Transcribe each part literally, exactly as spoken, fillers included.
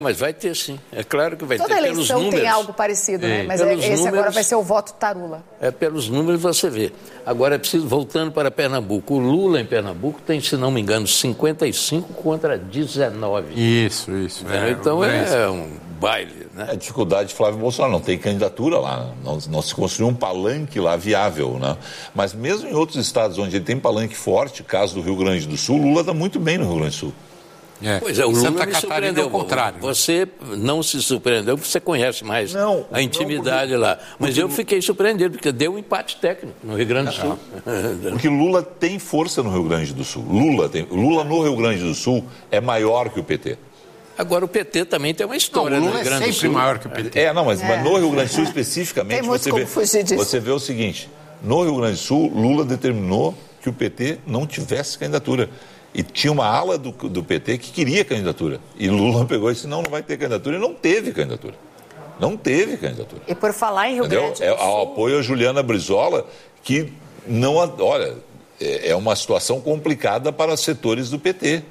Mas vai ter sim, é claro que vai Toda ter. Toda pelos eleição números, tem algo parecido, né? Mas pelos esse números, agora vai ser o voto tarula. É, pelos números você vê. Agora é preciso, voltando para Pernambuco, o Lula em Pernambuco tem, se não me engano, cinquenta e cinco contra dezenove. Isso, isso. É, então é, é um baile, né? É a dificuldade de Flávio Bolsonaro, não tem candidatura lá, não, não se construiu um palanque lá viável, né? Mas mesmo em outros estados onde ele tem palanque forte, caso do Rio Grande do Sul, Lula está muito bem no Rio Grande do Sul. É. Pois é, o Lula Santa me Catarina surpreendeu. é o contrário. Você não se surpreendeu porque você conhece mais não, a intimidade não, porque, lá. Mas porque, eu fiquei surpreendido, porque deu um empate técnico no Rio Grande do Sul. Porque Lula tem força no Rio Grande do Sul. Lula, tem, Lula no Rio Grande do Sul é maior que o P T. Agora, o P T também tem uma história não, no Rio Grande é do sempre Sul. maior que o P T. É, não, mas, é. mas no Rio Grande do Sul especificamente, você vê, você vê o seguinte, no Rio Grande do Sul, Lula determinou que o P T não tivesse candidatura. E tinha uma ala do, do P T que queria candidatura. E Lula pegou e disse, não, não vai ter candidatura. E não teve candidatura. Não teve candidatura. E por falar em Rio Entendeu? Grande do É Sul... ao apoio a Juliana Brizola, que não... Olha, é uma situação complicada para os setores do P T.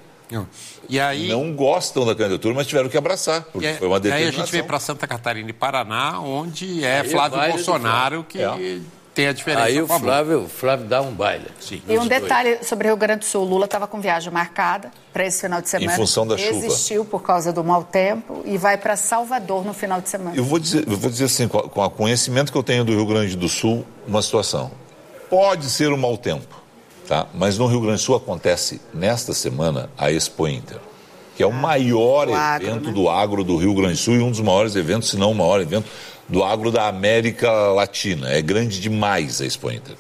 E aí... Não gostam da candidatura, mas tiveram que abraçar, porque é, foi uma determinação. Aí a gente vem para Santa Catarina e Paraná, onde é aí Flávio Bolsonaro que... É. Tem a diferença. Aí o Flávio, Flávio dá um baile. Sim. E um detalhe dois. sobre o Rio Grande do Sul. Lula estava com viagem marcada para esse final de semana. Em função da Desistiu chuva. Desistiu por causa do mau tempo e vai para Salvador no final de semana. Eu vou dizer, eu vou dizer assim, com o conhecimento que eu tenho do Rio Grande do Sul, uma situação. Pode ser um mau tempo, tá? Mas no Rio Grande do Sul acontece nesta semana a Expo Inter, que é o ah, maior o evento agro, né? do agro do Rio Grande do Sul e um dos maiores eventos, se não o maior evento do agro da América Latina. É grande demais a Expo Inter.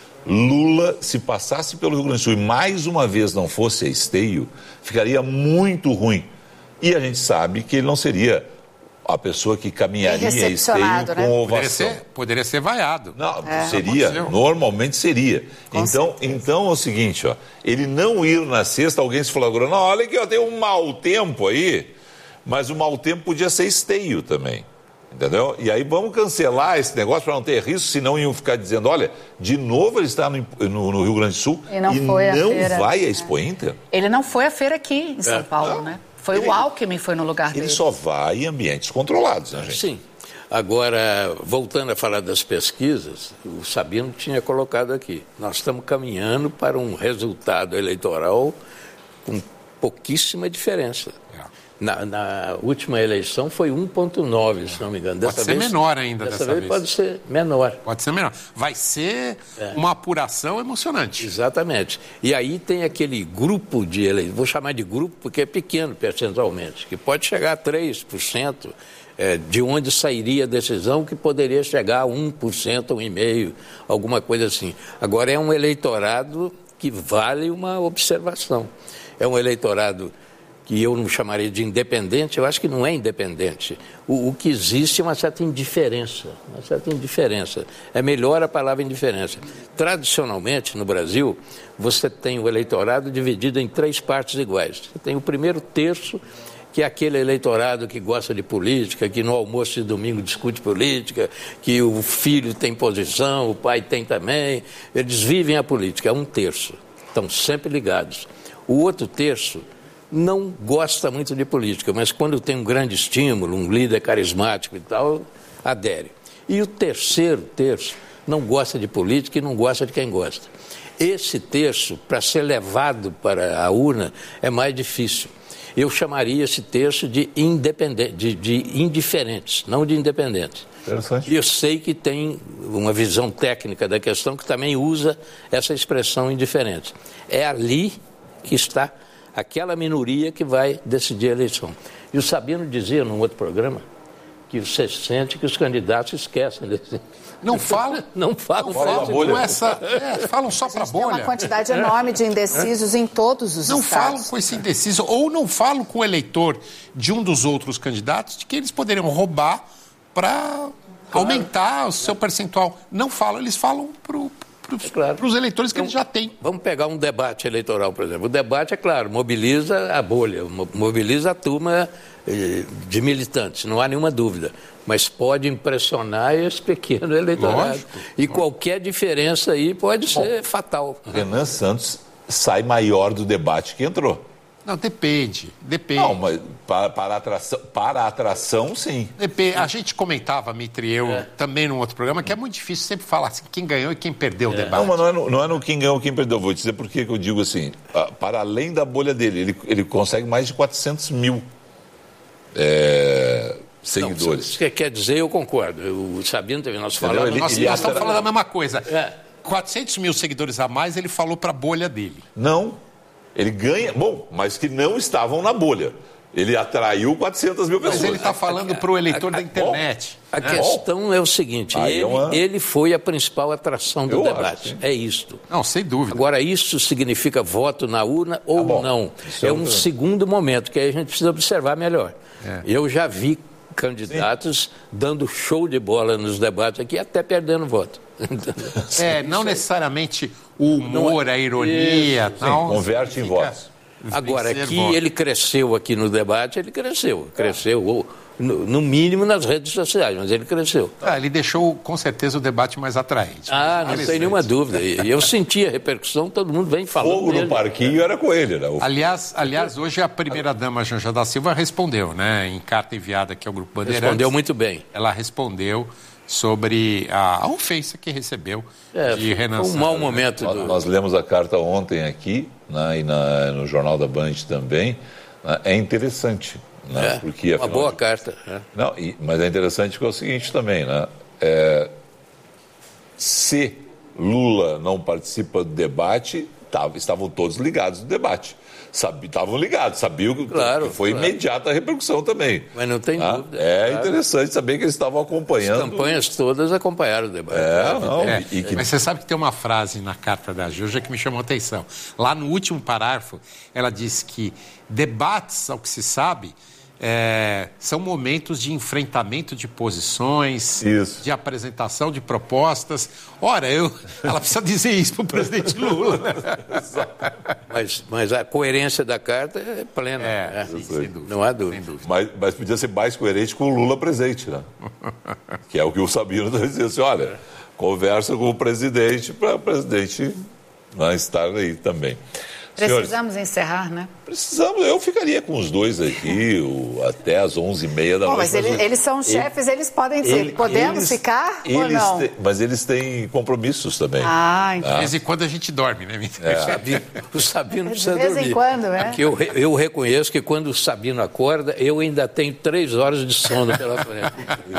Lula, se passasse pelo Rio Grande do Sul e mais uma vez não fosse a esteio, ficaria muito ruim. E a gente sabe que ele não seria a pessoa que caminharia a esteio né? com ovação. Poderia ser, poderia ser vaiado. Não, é. seria, normalmente seria. Com então, então é o seguinte, ó, ele não ir na sexta, alguém se flagrou, não, olha aqui, ó, tem um mau tempo aí, mas o mau tempo podia ser esteio também. Entendeu? E aí vamos cancelar esse negócio para não ter risco, senão iam ficar dizendo, olha, de novo ele está no, no, no Rio Grande do Sul e não, e foi não feira, vai à Expo Inter. Ele não foi à feira aqui em São é. Paulo, não. né? Foi ele, o Alckmin foi no lugar ele dele. Ele só vai em ambientes controlados, né, gente? Sim. Agora, voltando a falar das pesquisas, o Sabino tinha colocado aqui, nós estamos caminhando para um resultado eleitoral com pouquíssima diferença. É. Na, na última eleição foi um vírgula nove, se não me engano. Dessa pode ser vez, menor ainda dessa, dessa vez. vez. Pode ser menor. Pode ser menor. Vai ser é. uma apuração emocionante. Exatamente. E aí tem aquele grupo de eleitores, vou chamar de grupo porque é pequeno percentualmente, que pode chegar a três por cento, é, de onde sairia a decisão, que poderia chegar a um por cento, um vírgula cinco por cento, alguma coisa assim. Agora é um eleitorado que vale uma observação. É um eleitorado que eu não chamaria de independente, eu acho que não é independente. O, o que existe é uma certa indiferença, uma certa indiferença. É melhor a palavra indiferença. Tradicionalmente, no Brasil, você tem o eleitorado dividido em três partes iguais. Você tem o primeiro terço, que é aquele eleitorado que gosta de política, que no almoço de domingo discute política, que o filho tem posição, o pai tem também. Eles vivem a política, é um terço. Estão sempre ligados. O outro terço não gosta muito de política, mas quando tem um grande estímulo, um líder carismático e tal, adere. E o terceiro terço não gosta de política e não gosta de quem gosta. Esse terço, para ser levado para a urna, é mais difícil. Eu chamaria esse terço de, independente, de, de indiferentes, não de independentes. E eu sei que tem uma visão técnica da questão que também usa essa expressão indiferente. É ali que está aquela minoria que vai decidir a eleição. E o Sabino dizia num outro programa que você sente que os candidatos esquecem desse... Não falam? Não falam. Não falam com essa... É, falam só para a bolha. Tem uma quantidade enorme de indecisos é. em todos os não estados. Não falam com esse indeciso, ou não falam com o eleitor de um dos outros candidatos de que eles poderiam roubar para claro. aumentar o seu percentual. Não falam, eles falam para o... Para claro. os eleitores que então, eles já têm. Vamos pegar um debate eleitoral, por exemplo. O debate, é claro, mobiliza a bolha, mobiliza a turma de militantes, não há nenhuma dúvida. Mas pode impressionar esse pequeno eleitorado. Lógico, e lógico. Qualquer diferença aí pode Bom, ser fatal. Renan Santos sai maior do debate que entrou. Não, depende, depende. Não, mas para, para, a atração, para a atração, sim. Depende. A gente comentava, Mitre e eu, é. também num outro programa, que é muito difícil sempre falar assim, quem ganhou e quem perdeu é. o debate. Não, mas não é, no, não é no quem ganhou e quem perdeu. Vou dizer por que eu digo assim, para além da bolha dele, ele, ele consegue mais de quatrocentos mil é, seguidores. Não, se quer dizer, eu concordo. O Sabino também, nós falamos... Ele, nós, ele nós estamos falando a mesma coisa. É. quatrocentos mil seguidores a mais, ele falou para a bolha dele. Não. Ele ganha, bom, mas que não estavam na bolha. Ele atraiu quatrocentas mil pessoas. Mas ele está falando para o eleitor a, a, da internet. Bom, a é. questão é o seguinte, ele, é uma... ele foi a principal atração do Eu debate. Acho, é isto. Não, sem dúvida. Agora, isso significa voto na urna ou ah, bom, não? É um segundo momento que aí a gente precisa observar melhor. É. Eu já vi candidatos sim. dando show de bola nos debates aqui, até perdendo voto. É, não necessariamente o humor, a ironia, isso, tal. Sim, converte em votos. Agora, aqui ele cresceu aqui no debate, ele cresceu. Cresceu, no, no mínimo nas redes sociais, mas ele cresceu. Ah, ele deixou, com certeza, o debate mais atraente. Ah, não tem nenhuma dúvida. E eu senti a repercussão, todo mundo vem falando. Fogo no parquinho era com ele, né? Aliás, aliás, hoje a primeira-dama Janja da Silva respondeu, né? Em carta enviada aqui ao Grupo Bandeirantes. Respondeu muito bem. Ela respondeu sobre a, a ofensa que recebeu é, de Renan Santos. Um mau momento. Nós, do... nós lemos a carta ontem aqui, né, e na, no Jornal da Band também. Né, é interessante. Né, é, porque, uma boa de... carta. É. Não, e, mas é interessante porque é o seguinte também, né? É, se Lula não participa do debate, tava, estavam todos ligados no debate. Estavam ligados, sabiam que claro, foi claro. imediata a repercussão também. Mas não tem ah, dúvida. É claro. interessante saber que eles estavam acompanhando. As campanhas todas acompanharam o debate. É, não, é. E que... Mas você sabe que tem uma frase na carta da Janja que me chamou a atenção. Lá no último parágrafo, ela diz que debates, ao que se sabe, É, são momentos de enfrentamento de posições, isso. de apresentação de propostas. Ora, eu, ela precisa dizer isso para o presidente Lula. Né? mas, mas a coerência da carta é plena. É, é. Sim, sem dúvida. Não há dúvida. dúvida. Mas, mas podia ser mais coerente com o Lula presente, né? Que é o que o Sabino está dizendo assim, olha, conversa com o presidente para o presidente né, estar aí também. Precisamos Senhores, encerrar, né? Precisamos, eu ficaria com os dois aqui o, até às onze e meia da Bom, noite. Mas, mas ele, eles são ele, chefes, eles podem dizer, ele, podemos eles, ficar eles ou não? Te, mas eles têm compromissos também. Ah, então. De vez em quando a gente dorme, né, Mitre? É. O Sabino, o Sabino precisa dormir. De vez em quando, é? Aqui eu, eu reconheço que quando o Sabino acorda, eu ainda tenho três horas de sono pela frente.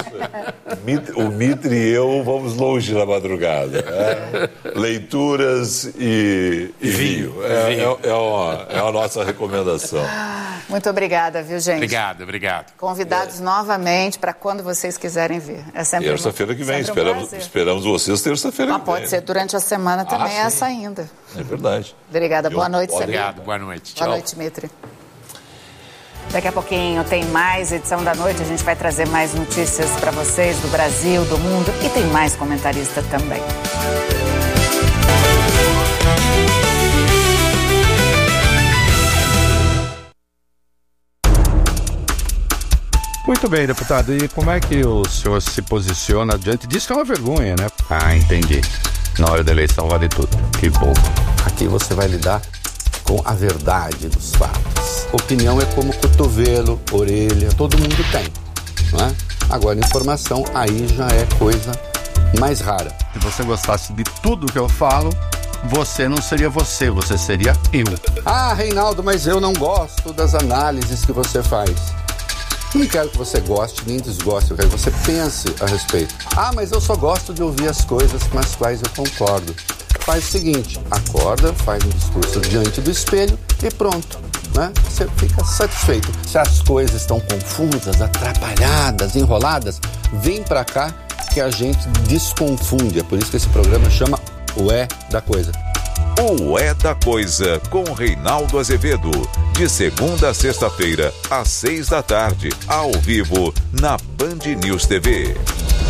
Isso. O Mitre e eu vamos longe na madrugada. Né? Leituras e, e vinho. É, vinho. É, é, uma, é a nossa recomendação. Muito obrigada, viu, gente? Obrigado, obrigado. Convidados é. novamente para quando vocês quiserem vir. É sempre terça-feira que vem. Esperamos, um esperamos vocês terça-feira ah, que pode vem. ser durante a semana também, ah, essa ainda. É verdade. Obrigada. Eu, boa noite, Sabino. Obrigado, boa noite. Boa Tchau. noite, Mitre. Daqui a pouquinho tem mais edição da noite. A gente vai trazer mais notícias para vocês do Brasil, do mundo e tem mais comentarista também. Muito bem, deputado. E como é que o senhor se posiciona diante disso? Que é uma vergonha, né? Ah, entendi. Na hora da eleição vale tudo. Que bom. Aqui você vai lidar com a verdade dos fatos. Opinião é como cotovelo, orelha, todo mundo tem, não é? Agora, informação, aí já é coisa mais rara. Se você gostasse de tudo que eu falo, você não seria você, você seria eu. Ah, Reinaldo, mas eu não gosto das análises que você faz. Não quero que você goste nem desgoste, eu quero que você pense a respeito. Ah, mas eu só gosto de ouvir as coisas com as quais eu concordo. Faz o seguinte, acorda, faz um discurso diante do espelho e pronto, né? Você fica satisfeito. Se as coisas estão confusas, atrapalhadas, enroladas, vem pra cá que a gente desconfunde. É por isso que esse programa chama O É da Coisa. O É da Coisa, com Reinaldo Azevedo. De segunda a sexta-feira, às seis da tarde, ao vivo, na Band News T V.